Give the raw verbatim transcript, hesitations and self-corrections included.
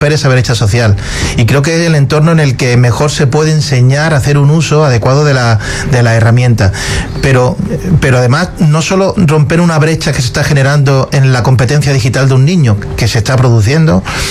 esa brecha social, y creo que es el entorno en el que mejor se puede enseñar a hacer un uso adecuado de la, de la herramienta, pero, pero además no solo romper una brecha que se está generando en la competencia digital de un niño, que se está produciendo,